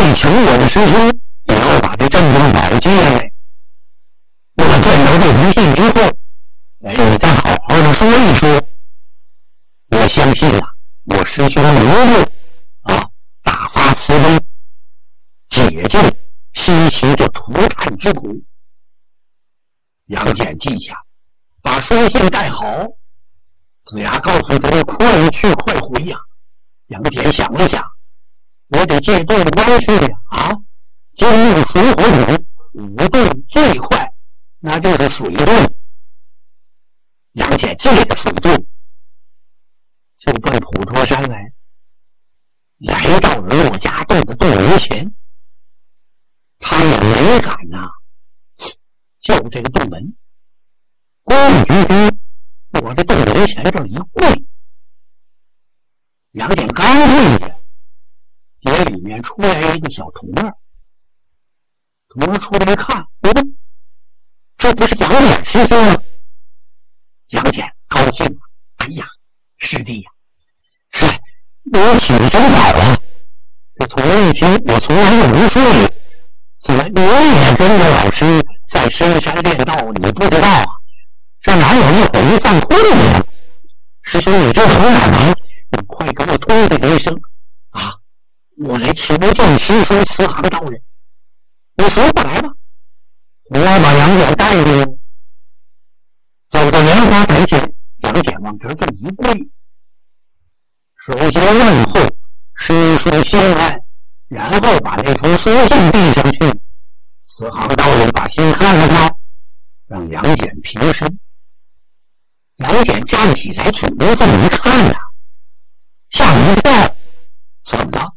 为求我的师兄，也要把这正宗宝接来。我见到这封信之后，再好好的说一说。我相信啊，我师兄刘六大发慈悲，解救西岐这涂炭之苦。杨戬记下，把书信带好。子牙告诉他快去快回呀。杨戬想了想，我得借动关系金木水火土五动最快，那就是水动。杨戬借着水动就奔普陀山来到了骆家洞的洞门前。他也没敢叫这个洞门，规矩矩我这洞门前这一跪。杨戬刚跪着，这里面出来一个小童儿。童儿出来看，这不是杨戬师兄吗？杨戬高兴了，哎呀，师弟呀，你起得真早啊！这童儿一听，我从来也没说你，你也跟着老师在深山练道，你不知道啊？这哪有一回犯困的呀？师兄，你这很哪来？你快给我通知一声我来求见师兄慈航道人。你说过来吧。我要把杨戬带进来。走到莲花台前，杨戬往这一跪，首先问候师叔心安，然后把那封书信递上去。慈航道人把信看了看，让杨戬平身。杨戬站起来，挺着这么一看吓一跳，怎么了？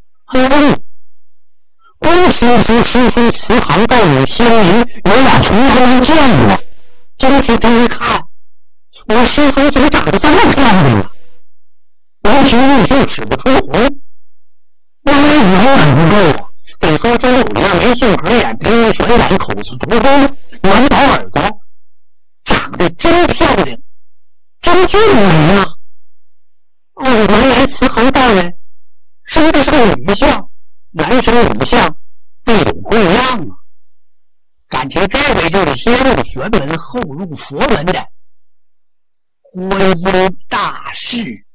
师叔慈航道人心灵有俩从来没见过，今天这一看，我师叔怎么长得这么漂亮呢？文情玉秀使不出红，那远不够得说真有样眉秀合眼鼻玄眼口子独中圆宝耳朵，长得真漂亮，真俊美原来慈航道人生的是个女相，男生女相必有贵样感情这位就是先入玄门后入佛门的观音大士。